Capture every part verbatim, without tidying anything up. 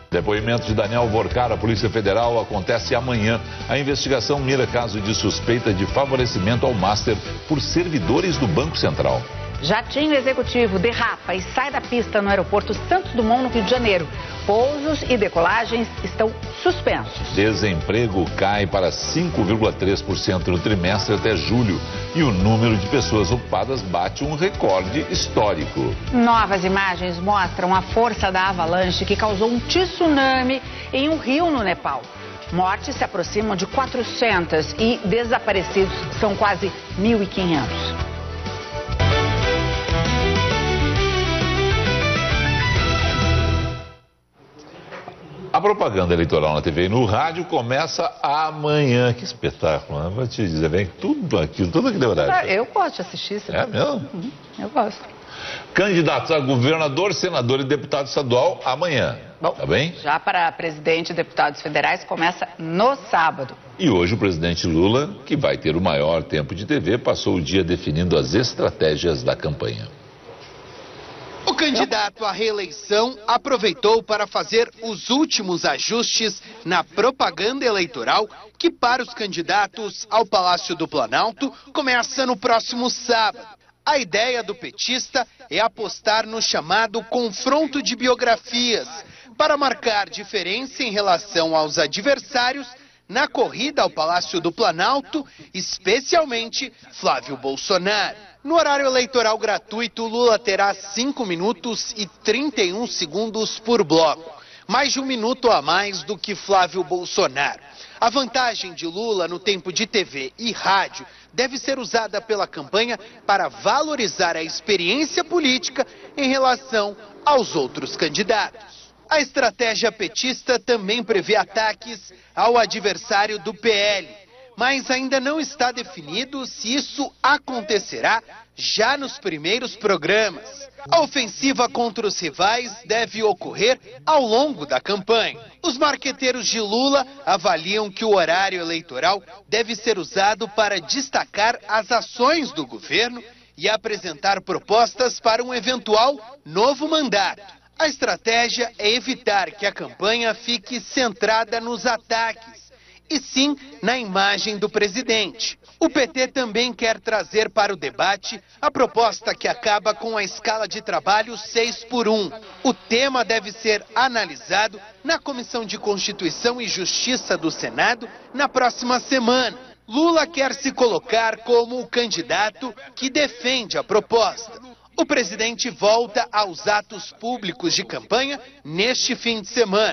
Depoimento de Daniel Vorcar, a Polícia Federal, acontece amanhã. A investigação mira caso de suspeita de favorecimento ao Master por servidores do Banco Central. Jatinho executivo derrapa e sai da pista no aeroporto Santos Dumont, no Rio de Janeiro. Pousos e decolagens estão suspensos. Desemprego cai para cinco vírgula três por cento no trimestre até julho. E o número de pessoas ocupadas bate um recorde histórico. Novas imagens mostram a força da avalanche que causou um tsunami em um rio no Nepal. Mortes se aproximam de quatrocentas e desaparecidos são quase mil e quinhentos. A propaganda eleitoral na T V e no rádio começa amanhã. Que espetáculo, né? Vou te dizer, vem tudo aquilo, tudo aquele horário. Eu gosto de assistir. É mesmo? Uhum, eu gosto. Candidatos a governador, senador e deputado estadual amanhã. Bom, tá bem? Já para presidente e deputados federais começa no sábado. E hoje o presidente Lula, que vai ter o maior tempo de T V, passou o dia definindo as estratégias da campanha. O candidato à reeleição aproveitou para fazer os últimos ajustes na propaganda eleitoral que, para os candidatos ao Palácio do Planalto, começa no próximo sábado. A ideia do petista é apostar no chamado confronto de biografias, para marcar diferença em relação aos adversários na corrida ao Palácio do Planalto, especialmente Flávio Bolsonaro. No horário eleitoral gratuito, Lula terá cinco minutos e trinta e um segundos por bloco, mais de um minuto a mais do que Flávio Bolsonaro. A vantagem de Lula no tempo de T V e rádio deve ser usada pela campanha para valorizar a experiência política em relação aos outros candidatos. A estratégia petista também prevê ataques ao adversário do P L, mas ainda não está definido se isso acontecerá já nos primeiros programas. A ofensiva contra os rivais deve ocorrer ao longo da campanha. Os marqueteiros de Lula avaliam que o horário eleitoral deve ser usado para destacar as ações do governo e apresentar propostas para um eventual novo mandato. A estratégia é evitar que a campanha fique centrada nos ataques, e sim na imagem do presidente. O P T também quer trazer para o debate a proposta que acaba com a escala de trabalho seis por um. O tema deve ser analisado na Comissão de Constituição e Justiça do Senado na próxima semana. Lula quer se colocar como o candidato que defende a proposta. O presidente volta aos atos públicos de campanha neste fim de semana.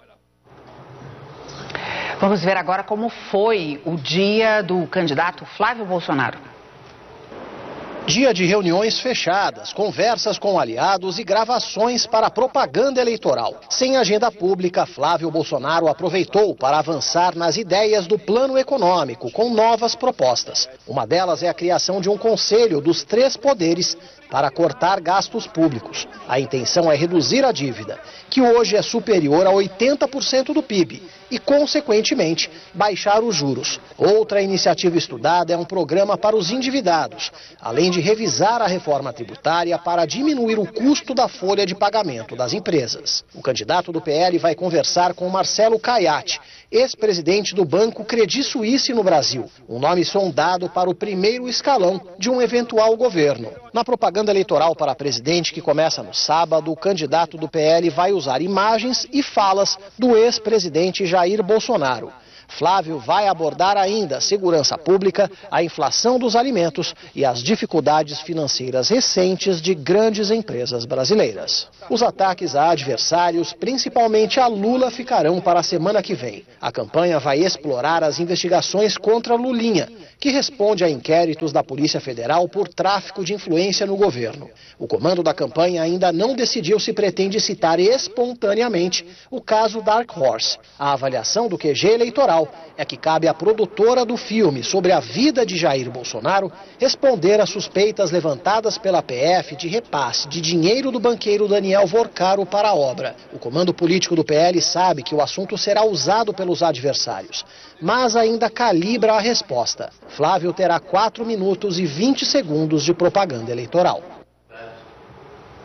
Vamos ver agora como foi o dia do candidato Flávio Bolsonaro. Dia de reuniões fechadas, conversas com aliados e gravações para propaganda eleitoral. Sem agenda pública, Flávio Bolsonaro aproveitou para avançar nas ideias do plano econômico, com novas propostas. Uma delas é a criação de um conselho dos três poderes para cortar gastos públicos. A intenção é reduzir a dívida, que hoje é superior a oitenta por cento do P I B, e, consequentemente, baixar os juros. Outra iniciativa estudada é um programa para os endividados, além de revisar a reforma tributária para diminuir o custo da folha de pagamento das empresas. O candidato do P L vai conversar com Marcelo Caiati, ex-presidente do Banco Credit Suisse no Brasil, um nome sondado para o primeiro escalão de um eventual governo. Na propaganda eleitoral para presidente, que começa no sábado, o candidato do P L vai usar imagens e falas do ex-presidente Jair Bolsonaro. Flávio vai abordar ainda a segurança pública, a inflação dos alimentos e as dificuldades financeiras recentes de grandes empresas brasileiras. Os ataques a adversários, principalmente a Lula, ficarão para a semana que vem. A campanha vai explorar as investigações contra Lulinha, que responde a inquéritos da Polícia Federal por tráfico de influência no governo. O comando da campanha ainda não decidiu se pretende citar espontaneamente o caso Dark Horse. A avaliação do Q G eleitoral é que cabe à produtora do filme sobre a vida de Jair Bolsonaro responder às suspeitas levantadas pela P F de repasse de dinheiro do banqueiro Daniel Vorcaro para a obra. O comando político do P L sabe que o assunto será usado pelos adversários, mas ainda calibra a resposta. Flávio terá quatro minutos e vinte segundos de propaganda eleitoral.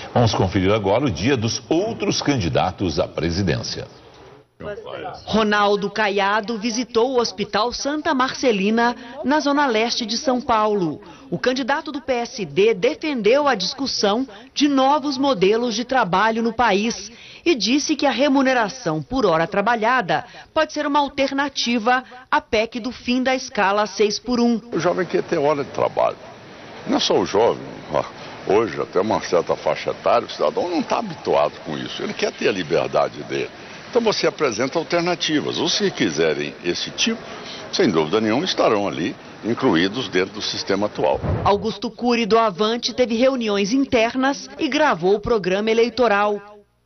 Vamos conferir agora o dia dos outros candidatos à presidência. Ronaldo Caiado visitou o Hospital Santa Marcelina, na zona leste de São Paulo. O candidato do P S D defendeu a discussão de novos modelos de trabalho no país e disse que a remuneração por hora trabalhada pode ser uma alternativa à P E C do fim da escala seis por um. O jovem quer ter hora de trabalho. Não é só o jovem. Hoje, até uma certa faixa etária, o cidadão não está habituado com isso. Ele quer ter a liberdade dele. Então você apresenta alternativas. Os que quiserem esse tipo, sem dúvida nenhuma, estarão ali incluídos dentro do sistema atual. Augusto Cury, do Avante, teve reuniões internas e gravou o programa eleitoral.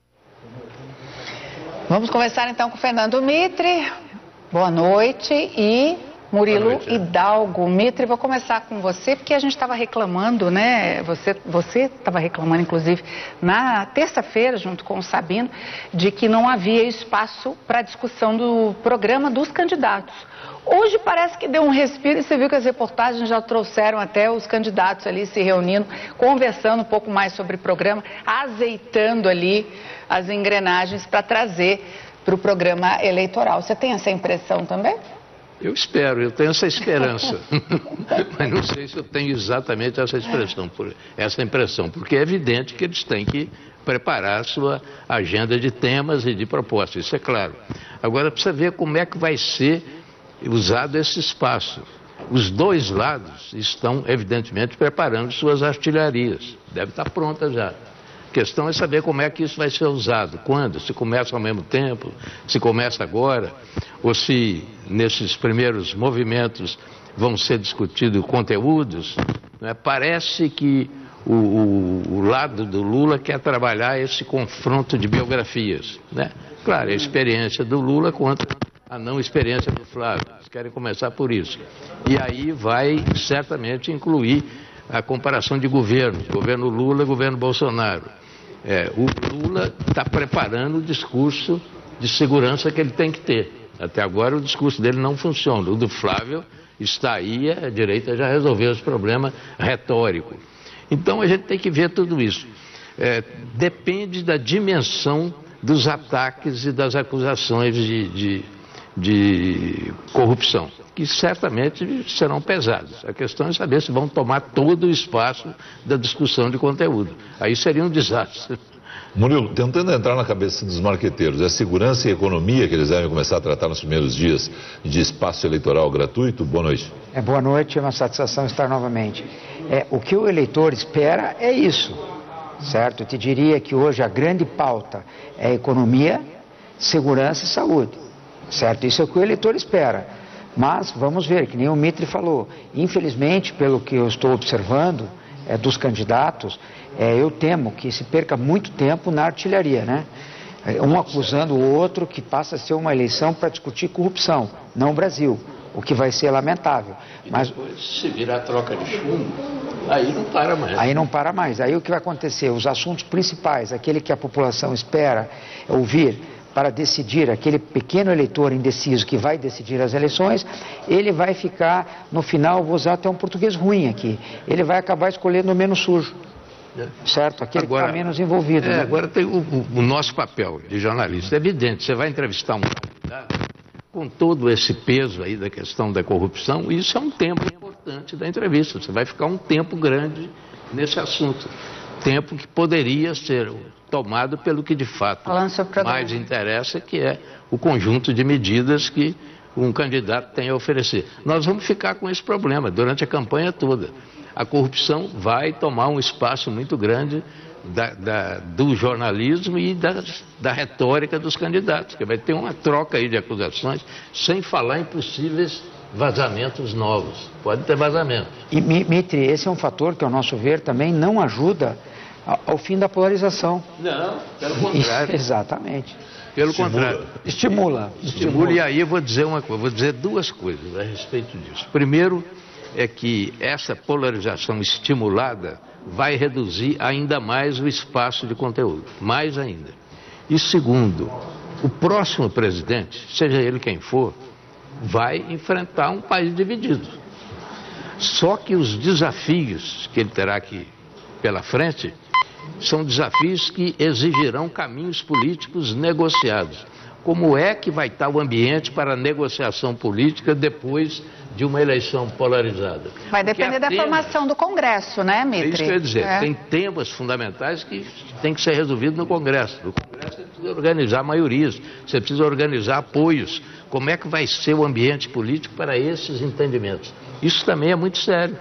Vamos conversar então com o Fernando Mitre. Boa noite. E Murilo noite, é. Hidalgo. Mitre, vou começar com você, porque a gente estava reclamando, né? Você você estava reclamando, inclusive, na terça-feira, junto com o Sabino, de que não havia espaço para discussão do programa dos candidatos. Hoje parece que deu um respiro e você viu que as reportagens já trouxeram até os candidatos ali se reunindo, conversando um pouco mais sobre o programa, azeitando ali as engrenagens para trazer para o programa eleitoral. Você tem essa impressão também? Eu espero, eu tenho essa esperança, mas não sei se eu tenho exatamente essa expressão, essa impressão, porque é evidente que eles têm que preparar a sua agenda de temas e de propostas, isso é claro. Agora precisa ver como é que vai ser usado esse espaço. Os dois lados estão, evidentemente, preparando suas artilharias, deve estar pronta já. A questão é saber como é que isso vai ser usado, quando, se começa ao mesmo tempo, se começa agora, ou se nesses primeiros movimentos vão ser discutidos conteúdos, né? Parece que o, o, o lado do Lula quer trabalhar esse confronto de biografias, né? Claro, a experiência do Lula contra a não experiência do Flávio, eles querem começar por isso. E aí vai certamente incluir a comparação de governos, governo Lula e governo Bolsonaro. É, o Lula está preparando o discurso de segurança que ele tem que ter. Até agora o discurso dele não funciona. O do Flávio está aí, a direita já resolveu esse problema retórico. Então a gente tem que ver tudo isso. É, depende da dimensão dos ataques e das acusações de, de, de corrupção, que certamente serão pesados. A questão é saber se vão tomar todo o espaço da discussão de conteúdo. Aí seria um desastre. Murilo, tentando entrar na cabeça dos marqueteiros, é segurança e economia que eles devem começar a tratar nos primeiros dias de espaço eleitoral gratuito? Boa noite. É, boa noite, é uma satisfação estar novamente. É, o que o eleitor espera é isso, certo? Eu te diria que hoje a grande pauta é economia, segurança e saúde, certo? Isso é o que o eleitor espera. Mas vamos ver, que nem o Mitre falou, infelizmente, pelo que eu estou observando é, dos candidatos, é, eu temo que se perca muito tempo na artilharia, né? Um acusando o outro, que passa a ser uma eleição para discutir corrupção, não o Brasil, o que vai ser lamentável. Mas depois, se virar troca de chumbo, aí não para mais. Aí não para mais. Aí o que vai acontecer? Os assuntos principais, aquele que a população espera ouvir para decidir, aquele pequeno eleitor indeciso que vai decidir as eleições, ele vai ficar, no final, vou usar até um português ruim aqui, ele vai acabar escolhendo o menos sujo, é. Certo? Aquele agora, que está menos envolvido. É, né? Agora tem o, o, o nosso papel de jornalista. É evidente, você vai entrevistar um candidato com todo esse peso aí da questão da corrupção, e isso é um tempo importante da entrevista, você vai ficar um tempo grande nesse assunto. Tempo que poderia ser tomado pelo que de fato mais interessa, que é o conjunto de medidas que um candidato tem a oferecer. Nós vamos ficar com esse problema durante a campanha toda. A corrupção vai tomar um espaço muito grande da, da, do jornalismo e da, da retórica dos candidatos, que vai ter uma troca aí de acusações, sem falar em possíveis vazamentos novos. Pode ter vazamento. E, Mitre, esse é um fator que, ao nosso ver, também não ajuda ao fim da polarização. Não, pelo contrário. Exatamente. Pelo Estimula. contrário. Estimula. Estimula. Estimula. E aí eu vou dizer uma coisa, vou dizer duas coisas a respeito disso. Primeiro é que essa polarização estimulada vai reduzir ainda mais o espaço de conteúdo, mais ainda. E segundo, o próximo presidente, seja ele quem for, vai enfrentar um país dividido. Só que os desafios que ele terá aqui pela frente são desafios que exigirão caminhos políticos negociados. Como é que vai estar o ambiente para a negociação política depois de uma eleição polarizada? Vai depender da temas... formação do Congresso, né, Mitri? É isso que eu ia dizer. É. Tem temas fundamentais que têm que ser resolvidos no Congresso. No Congresso você precisa organizar maiorias, você precisa organizar apoios. Como é que vai ser o ambiente político para esses entendimentos? Isso também é muito sério.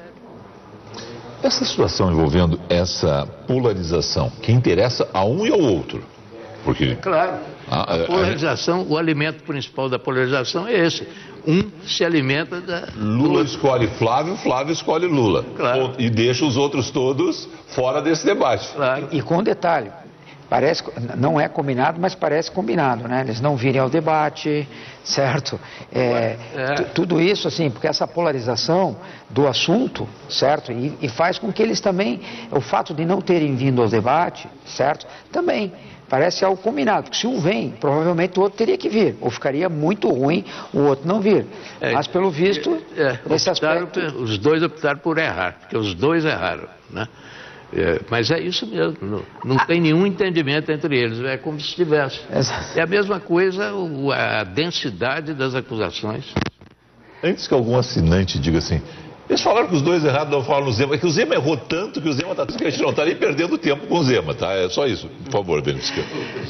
Essa situação envolvendo essa polarização, que interessa a um e ao outro. Porque... Claro, a, a, a polarização, a... o alimento principal da polarização é esse. Um se alimenta da... Lula escolhe Flávio, Flávio escolhe Lula. Claro. E deixa os outros todos fora desse debate. Claro. E, e com um detalhe, parece, não é combinado, mas parece combinado, né? Eles não virem ao debate, certo? É, é. Tudo isso, assim, porque essa polarização do assunto, certo? E, e faz com que eles também, o fato de não terem vindo ao debate, certo? Também parece algo combinado, porque se um vem, provavelmente o outro teria que vir, ou ficaria muito ruim o outro não vir. É, mas pelo visto, é, nesse optaram, aspecto... Os dois optaram por errar, porque os dois erraram, né? É, mas é isso mesmo, não, não ah. tem nenhum entendimento entre eles, é como se tivesse. É a mesma coisa o, a densidade das acusações. Antes que algum assinante diga assim, eles falaram que os dois errados não falam no Zema, é que o Zema errou tanto que o Zema está que a gente não está nem perdendo tempo com o Zema, tá? É só isso, por favor, Benício.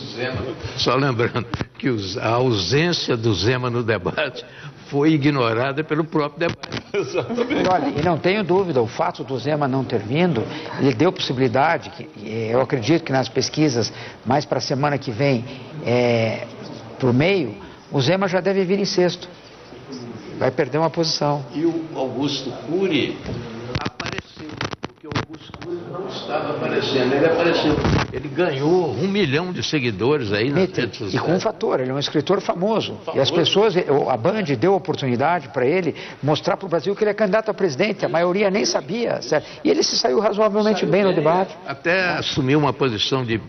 Só lembrando que os, a ausência do Zema no debate foi ignorada pelo próprio debate. Exatamente. Olha, e não tenho dúvida, o fato do Zema não ter vindo, ele deu possibilidade, que, eu acredito que nas pesquisas, mais para a semana que vem, é, para o meio, o Zema já deve vir em sexto. Vai perder uma posição. E o Augusto Cury apareceu, porque o Augusto Cury não estava aparecendo, ele apareceu. Ele ganhou um milhão de seguidores aí nas redes sociais. E com um fator, ele é um escritor famoso. famoso. E as pessoas, a Band deu oportunidade para ele mostrar para o Brasil que ele é candidato a presidente. A maioria nem sabia, certo? E ele se saiu razoavelmente saiu bem, bem no debate. Até assumiu uma posição de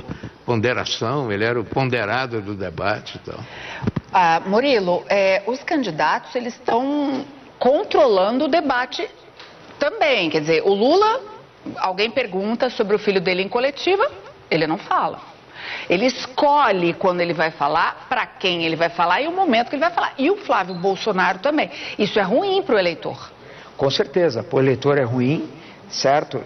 ponderação, ele era o ponderado do debate e tal. Ah, Murilo, é, os candidatos, eles estão controlando o debate também. Quer dizer, o Lula, alguém pergunta sobre o filho dele em coletiva, ele não fala. Ele escolhe quando ele vai falar, para quem ele vai falar e o momento que ele vai falar. E o Flávio Bolsonaro também. Isso é ruim para o eleitor. Com certeza, para o eleitor é ruim. Certo?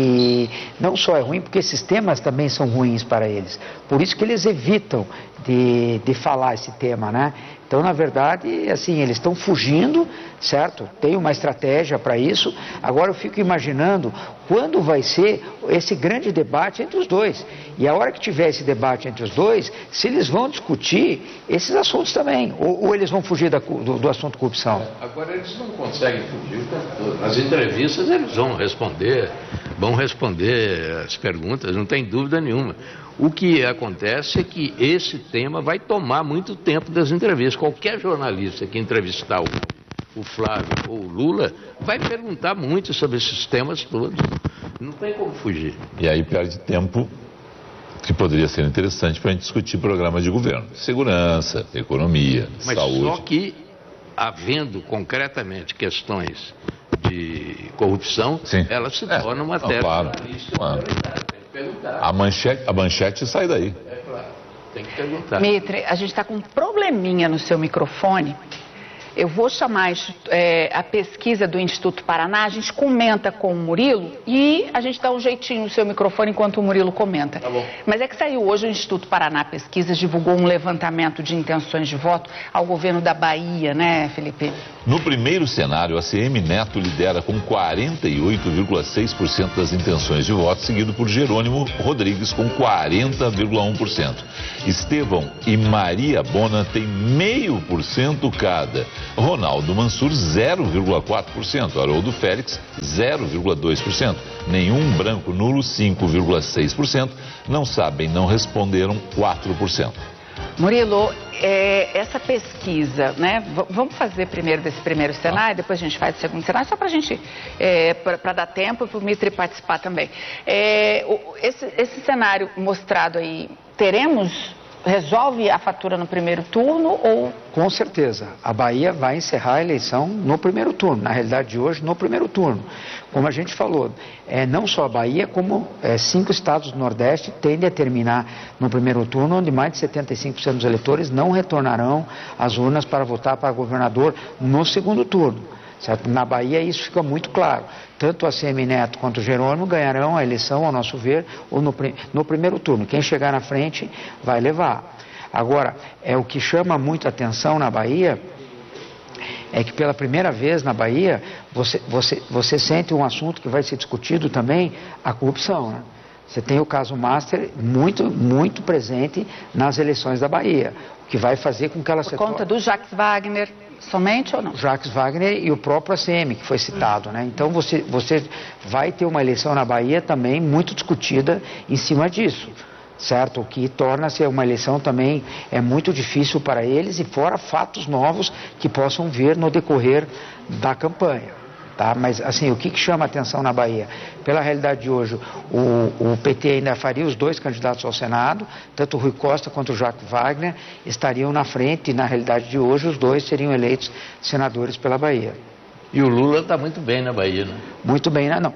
E não só é ruim, porque esses temas também são ruins para eles. Por isso que eles evitam de, de falar esse tema, né? Então, na verdade, assim, eles estão fugindo, certo? Tem uma estratégia para isso. Agora eu fico imaginando quando vai ser esse grande debate entre os dois. E a hora que tiver esse debate entre os dois, se eles vão discutir esses assuntos também. Ou, ou eles vão fugir da, do, do assunto corrupção. Agora eles não conseguem fugir o tempo todo. Nas entrevistas eles vão responder, vão responder as perguntas, não tem dúvida nenhuma. O que acontece é que esse tema vai tomar muito tempo das entrevistas. Qualquer jornalista que entrevistar o, o Flávio ou o Lula vai perguntar muito sobre esses temas todos. Não tem como fugir. E aí perde tempo que poderia ser interessante para a gente discutir programas de governo. Segurança, economia, Mas saúde. Só que, havendo concretamente questões de corrupção, Sim. ela se é. torna uma matéria. Claro. Claro. A manchete, a manchete sai daí. É claro, tem que perguntar. Mitri, a gente está com um probleminha no seu microfone. Eu vou chamar é, a pesquisa do Instituto Paraná, a gente comenta com o Murilo e a gente dá um jeitinho no seu microfone enquanto o Murilo comenta. Tá bom. Mas é que saiu hoje o Instituto Paraná Pesquisas, divulgou um levantamento de intenções de voto ao governo da Bahia, né, Felipe? No primeiro cenário, a C M Neto lidera com quarenta e oito vírgula seis por cento das intenções de voto, seguido por Jerônimo Rodrigues com quarenta vírgula um por cento. Estevão e Maria Bona têm meio por cento cada. Ronaldo Mansur, zero vírgula quatro por cento. Haroldo Félix, zero vírgula dois por cento. Nenhum branco nulo, cinco vírgula seis por cento. Não sabem, não responderam, quatro por cento. Murilo, é, essa pesquisa, né? V vamos fazer primeiro desse primeiro cenário, depois a gente faz do segundo cenário, só para a gente, é, para dar tempo para o Mitri participar também. É, o, esse, esse cenário mostrado aí, teremos resolve a fatura no primeiro turno ou... Com certeza, a Bahia vai encerrar a eleição no primeiro turno, na realidade de hoje, no primeiro turno. Como a gente falou, é, não só a Bahia, como é, cinco estados do Nordeste tendem a terminar no primeiro turno, onde mais de setenta e cinco por cento dos eleitores não retornarão às urnas para votar para governador no segundo turno. Certo? Na Bahia isso fica muito claro. Tanto a A C M Neto quanto o Jerônimo ganharão a eleição, ao nosso ver, ou no, no primeiro turno. Quem chegar na frente vai levar. Agora, é o que chama muito atenção na Bahia é que pela primeira vez na Bahia você, você, você sente um assunto que vai ser discutido também, a corrupção, né? Você tem o caso Master muito, muito presente nas eleições da Bahia, o que vai fazer com que ela Por se conta do Jacques Wagner somente ou não? Jacques Wagner e o próprio A C M, que foi citado, né? Então você, você vai ter uma eleição na Bahia também muito discutida em cima disso, certo? O que torna-se uma eleição também é muito difícil para eles e fora fatos novos que possam vir no decorrer da campanha. Tá? Mas, assim, o que, que chama a atenção na Bahia? Pela realidade de hoje, o, o P T ainda faria os dois candidatos ao Senado, tanto o Rui Costa quanto o Jacques Wagner estariam na frente e, na realidade de hoje, os dois seriam eleitos senadores pela Bahia. E o Lula está muito bem na Bahia, né? Muito bem, né? Não.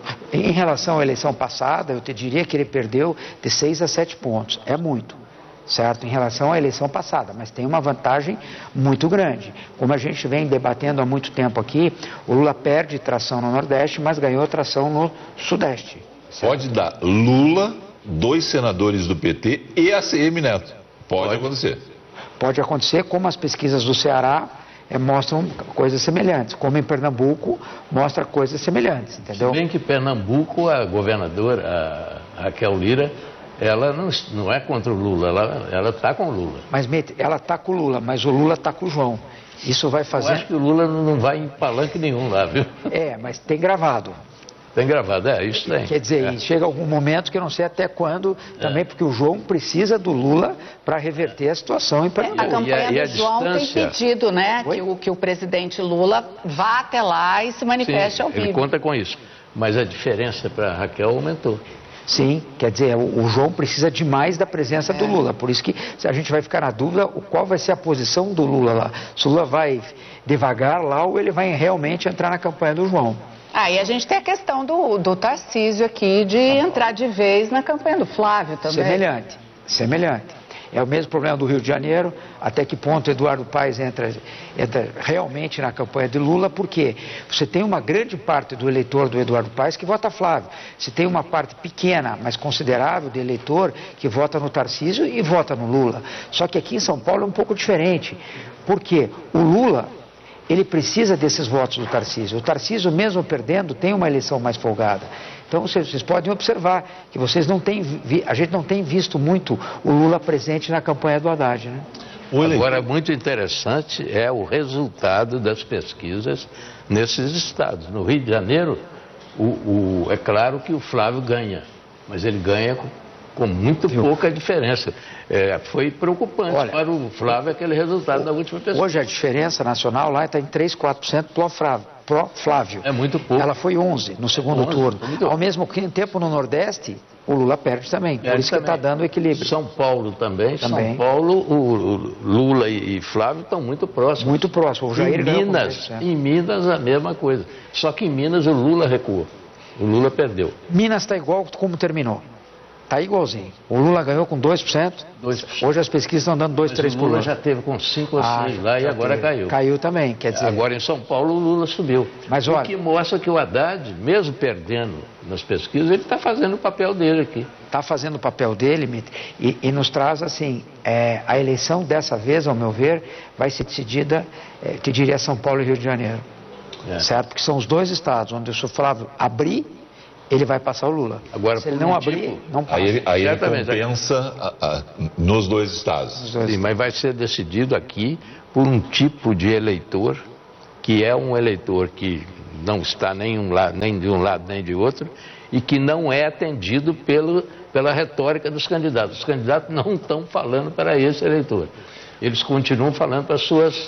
Em relação à eleição passada, eu te diria que ele perdeu de seis a sete pontos. É muito. Certo? Em relação à eleição passada, mas tem uma vantagem muito grande. Como a gente vem debatendo há muito tempo aqui, o Lula perde tração no Nordeste, mas ganhou tração no Sudeste. Certo? Pode dar Lula, dois senadores do P T e A C M Neto. Pode, Pode. acontecer. Pode acontecer, como as pesquisas do Ceará é, mostram coisas semelhantes, como em Pernambuco mostra coisas semelhantes, entendeu? Se bem que Pernambuco, a governadora, a Raquel Lira, ela não, não é contra o Lula, ela está com o Lula. Mas, Mete, ela está com o Lula, mas o Lula está com o João. Isso vai fazer... Eu acho que o Lula não vai em palanque nenhum lá, viu? É, mas tem gravado. Tem gravado, é, isso tem. Quer dizer, é. chega algum momento que eu não sei até quando, também é. porque o João precisa do Lula para reverter a situação em Pernambuco. A campanha e a, e a do João distância... tem pedido, né, que o, que o presidente Lula vá até lá e se manifeste Sim, ao vivo. Ele conta com isso, mas a diferença para Raquel aumentou. Sim, quer dizer, o, o João precisa demais da presença é. do Lula, por isso que a gente vai ficar na dúvida qual vai ser a posição do Lula lá. Se o Lula vai devagar lá ou ele vai realmente entrar na campanha do João. Ah, e a gente tem a questão do, do Tarcísio aqui de entrar de vez na campanha do Flávio também. Semelhante, semelhante. É o mesmo problema do Rio de Janeiro, até que ponto Eduardo Paes entra, entra realmente na campanha de Lula, porque você tem uma grande parte do eleitor do Eduardo Paes que vota Flávio. Você tem uma parte pequena, mas considerável de eleitor que vota no Tarcísio e vota no Lula. Só que aqui em São Paulo é um pouco diferente, porque o Lula... ele precisa desses votos do Tarcísio. O Tarcísio, mesmo perdendo, tem uma eleição mais folgada. Então, vocês, vocês podem observar que vocês não têm, vi, a gente não tem visto muito o Lula presente na campanha do Haddad, né? Agora, muito interessante é o resultado das pesquisas nesses estados. No Rio de Janeiro, o, o, é claro que o Flávio ganha, mas ele ganha com, com muito Viu? pouca diferença. É, foi preocupante Olha, para o Flávio aquele resultado o, da última pesquisa. Hoje a diferença nacional lá está em três, quatro por cento pro Flávio. Pro Flávio. É muito pouco. Ela foi onze no segundo onze, turno. Ao mesmo tempo no Nordeste, o Lula perde também. Por isso também. que está dando equilíbrio. São Paulo também. também. São Paulo, o, o Lula e, e Flávio estão muito próximos. Muito próximos. O Jair em Minas, em Minas a mesma coisa. Só que em Minas o Lula recuou. O Lula perdeu. Minas está igual como terminou. Está igualzinho. O Lula ganhou com dois por cento. dois por cento. Hoje as pesquisas estão dando dois, três por cento. O Lula já teve com cinco ou seis ah, lá e agora teve. caiu. Caiu também, quer dizer... Agora em São Paulo o Lula subiu. Mas o olha... que mostra que o Haddad, mesmo perdendo nas pesquisas, ele está fazendo o papel dele aqui. Está fazendo o papel dele e, e nos traz assim, é, a eleição dessa vez, ao meu ver, vai ser decidida, é, te diria São Paulo e Rio de Janeiro. É. Certo? Porque são os dois estados onde o Flávio abrir, ele vai passar o Lula. Agora, se ele não abrir, tipo, não passa. Aí ele, aí ele compensa a, a, nos dois estados. Nos dois Sim, estados. Mas vai ser decidido aqui por um tipo de eleitor, que é um eleitor que não está nem, um lado, nem de um lado nem de outro, e que não é atendido pelo, pela retórica dos candidatos. Os candidatos não estão falando para esse eleitor. Eles continuam falando para as suas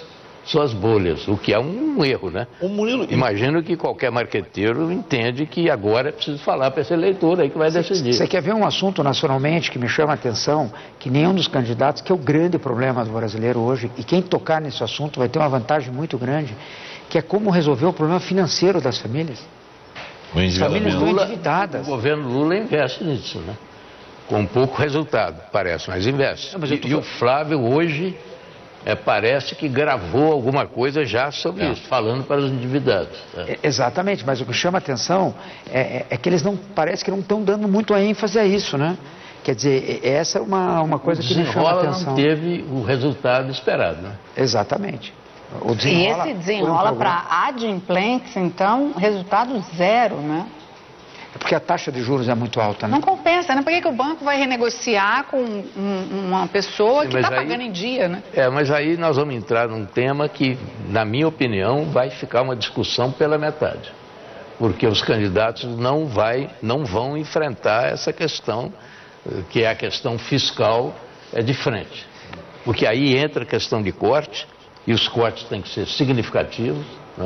suas bolhas, o que é um erro, né? O Murilo... Imagino que qualquer marqueteiro entende que agora é preciso falar para esse eleitor aí que vai decidir. Você quer ver um assunto nacionalmente que me chama a atenção, que nenhum dos candidatos, que é o grande problema do brasileiro hoje, e quem tocar nesse assunto vai ter uma vantagem muito grande, que é como resolver o problema financeiro das famílias. O As famílias estão Lula, endividadas. O governo Lula investe nisso, né? Com pouco resultado, parece, mas investe. Não, mas e, tô... e o Flávio hoje é, parece que gravou alguma coisa já sobre é. isso, falando para os endividados. É. É, exatamente, mas o que chama a atenção é, é, é que eles não, parece que não estão dando muito a ênfase a isso, né? Quer dizer, essa é uma, uma coisa que me chama a atenção. Não teve o resultado esperado, né? Exatamente. O e esse desenrola para adimplentes, então, resultado zero, né? É porque a taxa de juros é muito alta, né? Não compensa, né? Por que, que o banco vai renegociar com um, uma pessoa Sim, que está pagando em dia, né? É, mas aí nós vamos entrar num tema que, na minha opinião, vai ficar uma discussão pela metade. Porque os candidatos não, vai, não vão enfrentar essa questão, que é a questão fiscal, é de frente. Porque aí entra a questão de corte, e os cortes têm que ser significativos, né?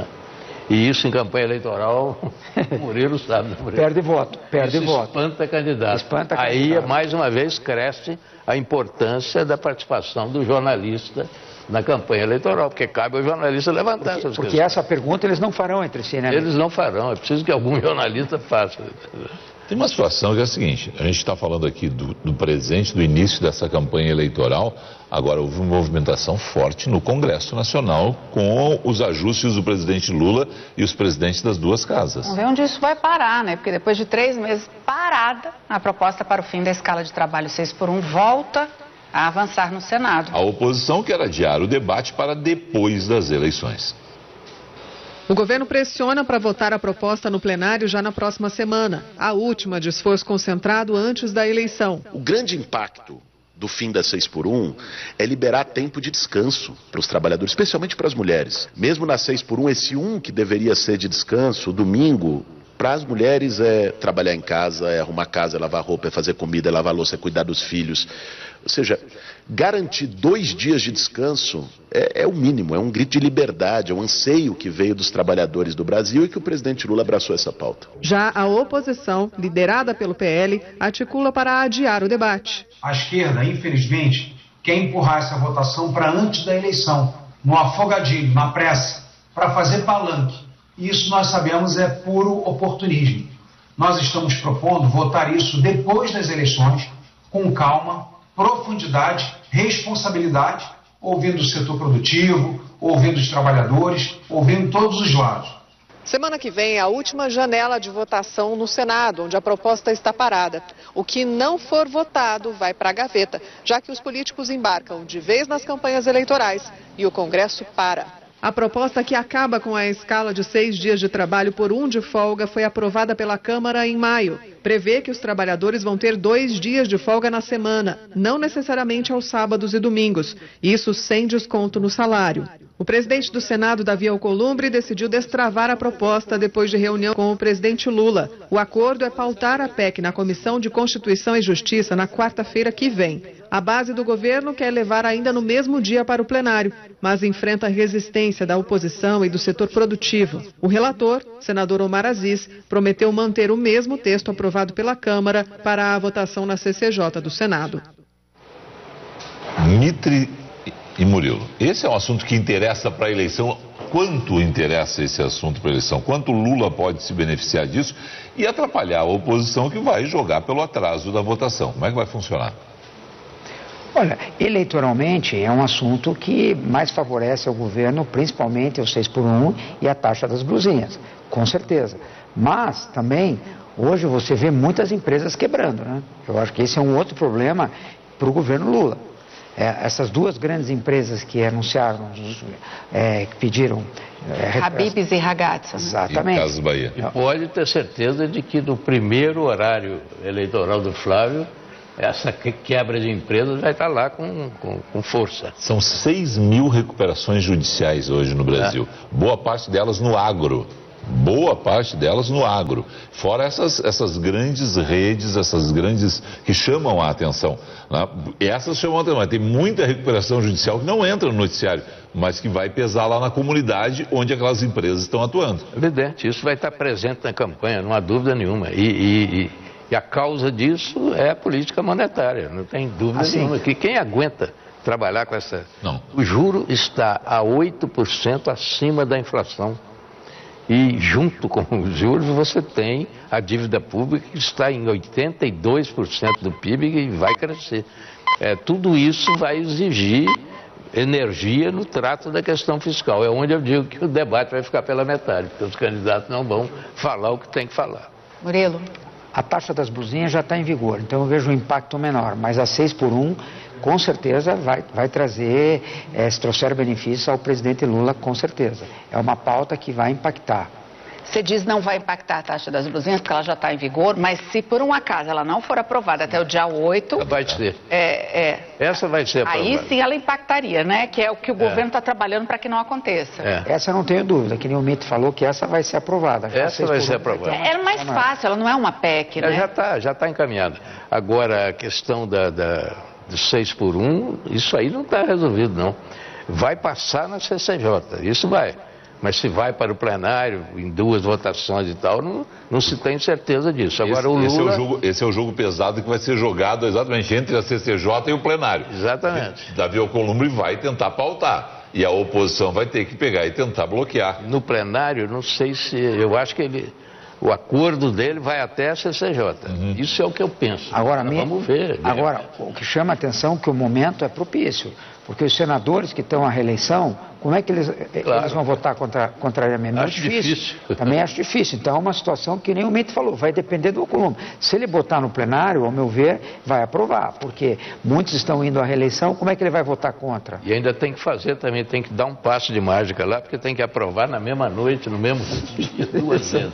E isso em campanha eleitoral, o Murilo sabe. Né, Murilo? Perde voto, perde isso voto. Espanta candidato. Espanta Aí, candidato. mais uma vez, cresce a importância da participação do jornalista na campanha eleitoral, porque cabe ao jornalista levantar porque, essas porque questões. Porque essa pergunta eles não farão entre si, né? Eles não farão, é preciso que algum jornalista faça. Tem uma situação que é a seguinte, a gente está falando aqui do, do presente, do início dessa campanha eleitoral, agora houve uma movimentação forte no Congresso Nacional com os ajustes do presidente Lula e os presidentes das duas casas. Vamos ver onde isso vai parar, né? Porque depois de três meses parada, a proposta para o fim da escala de trabalho seis por um volta a avançar no Senado. A oposição quer adiar o debate para depois das eleições. O governo pressiona para votar a proposta no plenário já na próxima semana, a última de esforço concentrado antes da eleição. O grande impacto do fim da seis por um é liberar tempo de descanso para os trabalhadores, especialmente para as mulheres. Mesmo na seis por um, esse um que deveria ser de descanso, domingo, para as mulheres é trabalhar em casa, é arrumar casa, é lavar roupa, é fazer comida, é lavar louça, é cuidar dos filhos. Ou seja, garantir dois dias de descanso é, é o mínimo, é um grito de liberdade, é um anseio que veio dos trabalhadores do Brasil e que o presidente Lula abraçou essa pauta. Já a oposição, liderada pelo P L, articula para adiar o debate. A esquerda, infelizmente, quer empurrar essa votação para antes da eleição, no afogadilho, na pressa, para fazer palanque. E isso nós sabemos é puro oportunismo. Nós estamos propondo votar isso depois das eleições, com calma, profundidade, responsabilidade, ouvindo o setor produtivo, ouvindo os trabalhadores, ouvindo todos os lados. Semana que vem é a última janela de votação no Senado, onde a proposta está parada. O que não for votado vai para a gaveta, já que os políticos embarcam de vez nas campanhas eleitorais e o Congresso para. A proposta que acaba com a escala de seis dias de trabalho por um de folga foi aprovada pela Câmara em maio. Prevê que os trabalhadores vão ter dois dias de folga na semana, não necessariamente aos sábados e domingos, isso sem desconto no salário. O presidente do Senado, Davi Alcolumbre, decidiu destravar a proposta depois de reunião com o presidente Lula. O acordo é pautar a P E C na Comissão de Constituição e Justiça na quarta-feira que vem. A base do governo quer levar ainda no mesmo dia para o plenário, mas enfrenta a resistência da oposição e do setor produtivo. O relator, senador Omar Aziz, prometeu manter o mesmo texto aprovado pela Câmara para a votação na C C J do Senado. Mitre e Murilo, esse é um assunto que interessa para a eleição. Quanto interessa esse assunto para a eleição? Quanto Lula pode se beneficiar disso e atrapalhar a oposição que vai jogar pelo atraso da votação? Como é que vai funcionar? Olha, eleitoralmente é um assunto que mais favorece ao governo, principalmente o seis por um e a taxa das blusinhas, com certeza. Mas também, hoje você vê muitas empresas quebrando, né? Eu acho que esse é um outro problema para o governo Lula. É, essas duas grandes empresas que anunciaram, é, que pediram... É, Habib's e Ragazzi. Exatamente. E Casas Bahia. E pode ter certeza de que no primeiro horário eleitoral do Flávio, essa quebra de empresas vai estar lá com, com, com força. São seis mil recuperações judiciais hoje no Brasil. É. Boa parte delas no agro. boa parte delas no agro, fora essas, essas grandes redes, essas grandes que chamam a atenção, né? Essas chamam a atenção, mas tem muita recuperação judicial que não entra no noticiário, mas que vai pesar lá na comunidade onde aquelas empresas estão atuando. Evidente, isso vai estar presente na campanha, não há dúvida nenhuma, e, e, e, e a causa disso é a política monetária, não tem dúvida assim, nenhuma, que quem aguenta trabalhar com essa... Não. O juro está a oito por cento acima da inflação. E junto com os juros você tem a dívida pública que está em oitenta e dois por cento do P I B e vai crescer. É, tudo isso vai exigir energia no trato da questão fiscal. É onde eu digo que o debate vai ficar pela metade, porque os candidatos não vão falar o que tem que falar. Murilo. A taxa das blusinhas já está em vigor, então eu vejo um impacto menor, mas a seis por um com certeza vai, vai trazer, é, se trouxer benefício ao presidente Lula, com certeza. É uma pauta que vai impactar. Você diz não vai impactar a taxa das blusinhas, porque ela já está em vigor, mas se por um acaso ela não for aprovada até o dia oito... Vai ser. É, é, Essa vai ser aprovada. Aí sim ela impactaria, né? Que é o que o é. governo está trabalhando para que não aconteça. É. Essa eu não tenho dúvida, que nem o Mito falou, que essa vai ser aprovada. Essa vai ser aprovada. É, é mais fácil, ela não é uma P E C, né? Já está já tá encaminhada. Agora, a questão da, da, do seis por um, isso aí não está resolvido, não. Vai passar na C C J, isso vai. Mas se vai para o plenário, em duas votações e tal, não, não se tem certeza disso. Agora, esse, o Lula... esse, é o jogo, esse é o jogo pesado que vai ser jogado exatamente entre a C C J e o plenário. Exatamente. Davi Alcolumbre vai tentar pautar. E a oposição vai ter que pegar e tentar bloquear. No plenário, não sei se... Eu acho que ele... O acordo dele vai até a C C J. Uhum. Isso é o que eu penso. Agora, Mas me... vamos ver. Agora, o que chama a atenção é que o momento é propício. Porque os senadores que estão à reeleição, como é que eles, claro. eles vão votar contra, contrariamente? Acho difícil. difícil. Também acho difícil. Então é uma situação que nem o Mito falou, vai depender do Alcolumbre. Se ele botar no plenário, ao meu ver, vai aprovar. Porque muitos estão indo à reeleição, como é que ele vai votar contra? E ainda tem que fazer também, tem que dar um passo de mágica lá, porque tem que aprovar na mesma noite, no mesmo dia, duas vezes.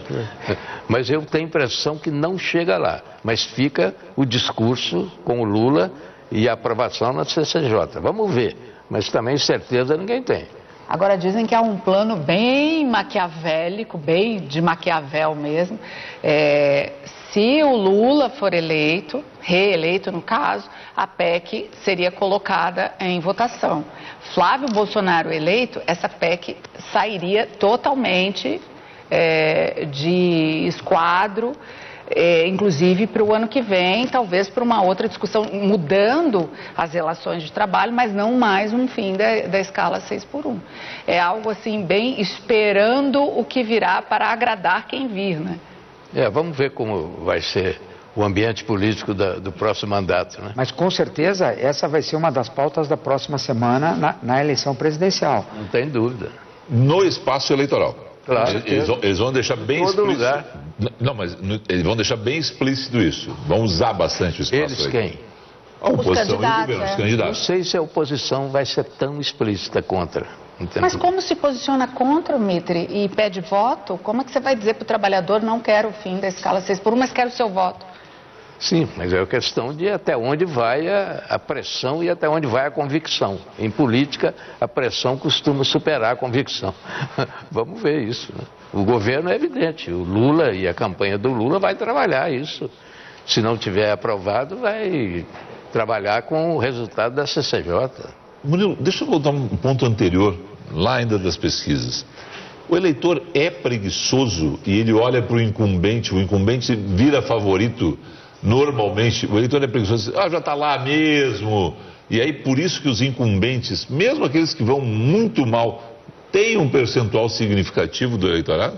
Mas eu tenho a impressão que não chega lá. Mas fica o discurso com o Lula e a aprovação na C C J. Vamos ver, mas também certeza ninguém tem. Agora dizem que há um plano bem maquiavélico, bem de Maquiavel mesmo. É, se o Lula for eleito, reeleito no caso, a P E C seria colocada em votação. Flávio Bolsonaro eleito, essa P E C sairia totalmente é, de esquadro. É, inclusive para o ano que vem, talvez para uma outra discussão, mudando as relações de trabalho, mas não mais um fim da, da escala seis por um. É algo assim, bem esperando o que virá para agradar quem vir, né? É, vamos ver como vai ser o ambiente político da, do próximo mandato, né? Mas com certeza essa vai ser uma das pautas da próxima semana na, na eleição presidencial. Não tem dúvida. No espaço eleitoral. Claro. Eles, eles, vão, eles vão deixar bem todo explícito. Lugar. Não, mas eles vão deixar bem explícito isso. Vão usar bastante o espaço. Eles quem? A oposição e o governo, é. os candidatos. Não sei se a oposição vai ser tão explícita contra. Entendeu? Mas como se posiciona contra o Mitre e pede voto? Como é que você vai dizer para o trabalhador, não quero o fim da escala seis por um, mas quero o seu voto? Sim, mas é a questão de até onde vai a, a pressão e até onde vai a convicção. Em política, a pressão costuma superar a convicção. Vamos ver isso, né? O governo é evidente, o Lula e a campanha do Lula vai trabalhar isso. Se não tiver aprovado, vai trabalhar com o resultado da C C J. Murilo, deixa eu voltar um ponto anterior, lá ainda das pesquisas. O eleitor é preguiçoso e ele olha para o incumbente, o incumbente vira favorito. Normalmente, o eleitor é preguiçoso, ah, já está lá mesmo. E aí, por isso que os incumbentes, mesmo aqueles que vão muito mal, têm um percentual significativo do eleitorado?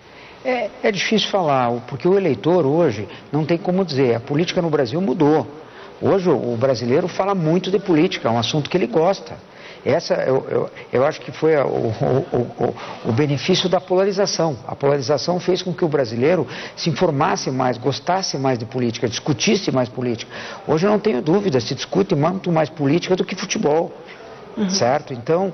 É, é difícil falar, porque o eleitor hoje, não tem como dizer, a política no Brasil mudou. Hoje o brasileiro fala muito de política, é um assunto que ele gosta. Essa, eu, eu, eu acho que foi a, o, o, o, o benefício da polarização. A polarização fez com que o brasileiro se informasse mais, gostasse mais de política, discutisse mais política. Hoje eu não tenho dúvida, se discute muito mais política do que futebol. Uhum. Certo? Então,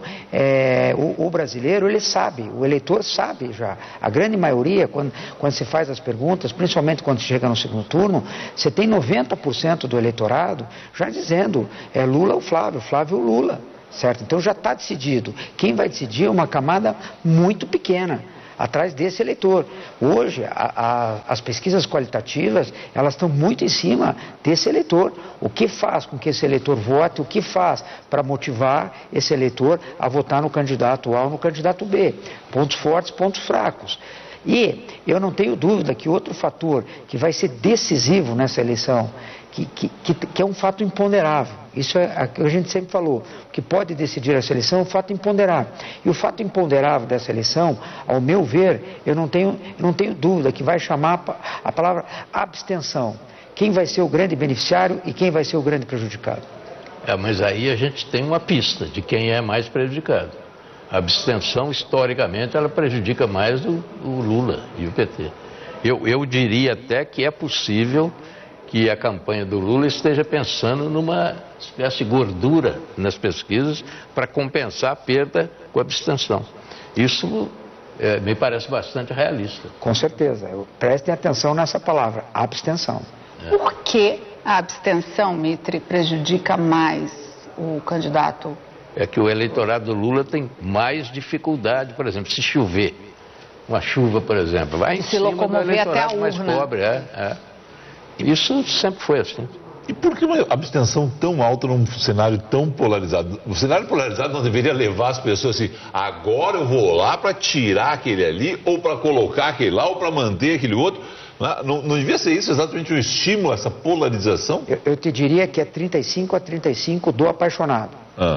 é, o, o brasileiro, ele sabe, o eleitor sabe já. A grande maioria, quando, quando se faz as perguntas, principalmente quando chega no segundo turno, você tem noventa por cento do eleitorado já dizendo, é Lula ou Flávio, Flávio ou Lula. Certo? Então já está decidido. Quem vai decidir é uma camada muito pequena. atrás desse eleitor. Hoje, a, a, as pesquisas qualitativas, elas estão muito em cima desse eleitor. O que faz com que esse eleitor vote, o que faz para motivar esse eleitor a votar no candidato A ou no candidato B. Pontos fortes, pontos fracos. E eu não tenho dúvida que outro fator que vai ser decisivo nessa eleição, que, que, que, que é um fato imponderável, isso é o que a gente sempre falou, o que pode decidir essa eleição é um fato imponderável. E o fato imponderável dessa eleição, ao meu ver, eu não tenho, eu não tenho dúvida que vai chamar a palavra abstenção. Quem vai ser o grande beneficiário e quem vai ser o grande prejudicado? É, mas aí a gente tem uma pista de quem é mais prejudicado. A abstenção, historicamente, ela prejudica mais o, o Lula e o P T. Eu, eu diria até que é possível que a campanha do Lula esteja pensando numa espécie de gordura nas pesquisas para compensar a perda com a abstenção. Isso é, me parece bastante realista. Com certeza. Eu, prestem atenção nessa palavra, abstenção. É. Por que a abstenção, Mitre, prejudica mais o candidato? É que o eleitorado do Lula tem mais dificuldade, por exemplo, se chover, uma chuva, por exemplo, vai em se cima locomover do eleitorado até a mais urna. pobre. É, é. Isso sempre foi assim. E por que uma abstenção tão alta num cenário tão polarizado? O cenário polarizado não deveria levar as pessoas assim, agora eu vou lá para tirar aquele ali, ou para colocar aquele lá, ou para manter aquele outro. Não, não devia ser isso exatamente um estímulo, essa polarização? Eu, eu te diria que é trinta e cinco a trinta e cinco do apaixonado. Ah.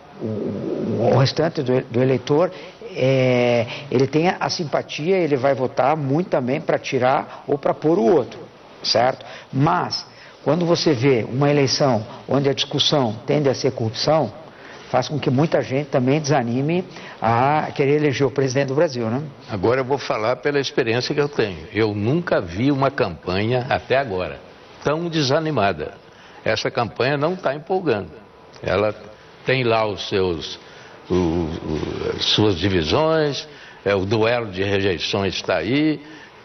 O, o restante do, do eleitor, é, ele tem a, a simpatia, ele vai votar muito também para tirar ou para pôr o outro, certo? Mas, quando você vê uma eleição onde a discussão tende a ser corrupção, faz com que muita gente também desanime a querer eleger o presidente do Brasil, né? Agora eu vou falar pela experiência que eu tenho. Eu nunca vi uma campanha, até agora, tão desanimada. Essa campanha não está empolgando. Ela tem lá os seus, o, o, as suas divisões, é, o duelo de rejeições está aí,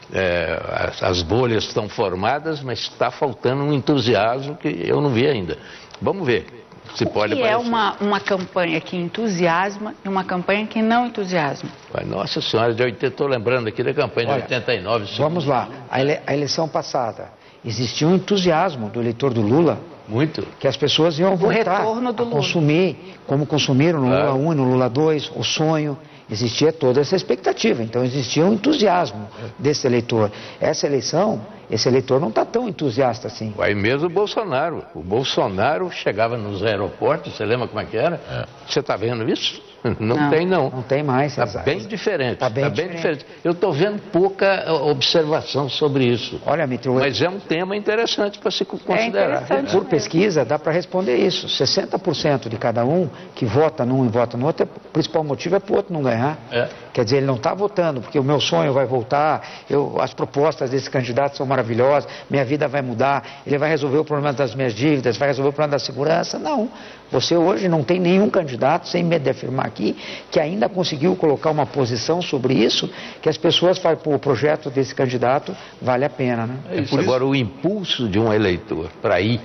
é, as, as bolhas estão formadas, mas está faltando um entusiasmo que eu não vi ainda. Vamos ver se pode aparecer. O que é uma, uma campanha que entusiasma e uma campanha que não entusiasma? Nossa Senhora, de oitenta, estou lembrando aqui da campanha Olha, de oitenta e nove. Vamos lá, a, ele, a eleição passada, existia um entusiasmo do eleitor do Lula. Muito. Que as pessoas iam voltar retorno do a consumir, como consumiram no claro. Lula um e no Lula dois, o sonho. Existia toda essa expectativa, então existia um entusiasmo desse eleitor. Essa eleição, esse eleitor não está tão entusiasta assim. Aí mesmo o Bolsonaro. O Bolsonaro chegava nos aeroportos, você lembra como é que era? É. Você está vendo isso? Não, não tem, não. Não tem mais. Está bem diferente. Está bem, tá bem diferente. diferente. Eu estou vendo pouca observação sobre isso. Olha, Mitre, mas é um tema interessante para se considerar. É Por pesquisa, dá para responder isso. sessenta por cento de cada um que vota num e vota no outro, o principal motivo é para o outro não ganhar. É. Quer dizer, ele não está votando porque o meu sonho vai voltar, eu, as propostas desse candidato são maravilhosas, minha vida vai mudar, ele vai resolver o problema das minhas dívidas, vai resolver o problema da segurança. Não. Você hoje não tem nenhum candidato, sem medo de afirmar aqui, que ainda conseguiu colocar uma posição sobre isso, que as pessoas falam, pô, o projeto desse candidato vale a pena, né? É isso. Agora, o impulso de um eleitor para ir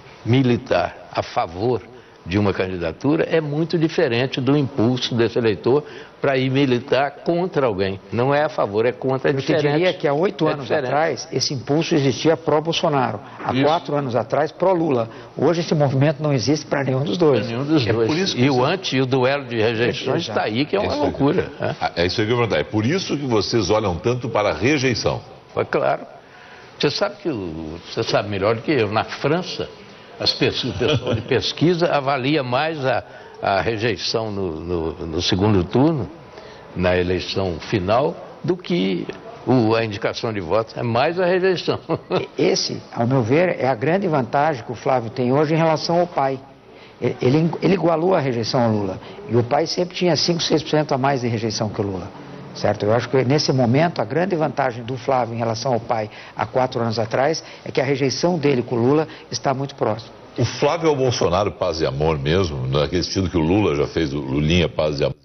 militar a favor de uma candidatura é muito diferente do impulso desse eleitor para ir militar contra alguém. Não é a favor, é contra, é diferente. Eu te diria que há oito anos é atrás, esse impulso existia pró-Bolsonaro. Há isso. quatro anos atrás, pró-Lula. Hoje esse movimento não existe para nenhum dos dois. Para nenhum dos é dois. Por isso e o anti e o duelo de rejeições está aí, que é uma é loucura. É. é isso aí que eu vou perguntar. É por isso que vocês olham tanto para a rejeição. É claro. Você sabe que o, você sabe melhor do que eu. Na França, as pessoas, o pessoal de pesquisa avalia mais a, a rejeição no, no, no segundo turno, na eleição final, do que o, a indicação de votos. É mais a rejeição. Esse, ao meu ver, é a grande vantagem que o Flávio tem hoje em relação ao pai. Ele, ele igualou a rejeição ao Lula. E o pai sempre tinha cinco, seis por cento a mais de rejeição que o Lula. Certo? Eu acho que nesse momento a grande vantagem do Flávio em relação ao pai há quatro anos atrás é que a rejeição dele com o Lula está muito próxima. O Flávio é o Bolsonaro paz e amor mesmo, naquele sentido que o Lula já fez, o Lulinha paz e amor.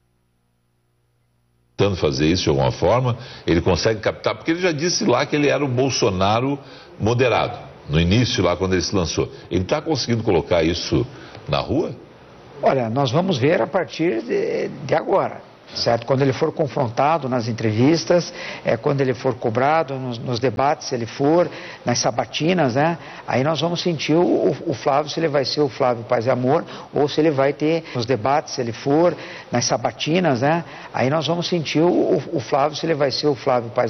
Tentando fazer isso de alguma forma, ele consegue captar, porque ele já disse lá que ele era o Bolsonaro moderado, no início lá quando ele se lançou. Ele está conseguindo colocar isso na rua? Olha, nós vamos ver a partir de, de agora. certo? Quando ele for confrontado nas entrevistas, é, quando ele for cobrado nos, nos debates, se ele for, nas sabatinas, né? Aí nós vamos sentir o, o Flávio, se ele vai ser o Flávio Paz e Amor, ou se ele vai ter, nos debates, se ele for, nas sabatinas, né? Aí nós vamos sentir o, o Flávio, se ele vai ser o Flávio Paz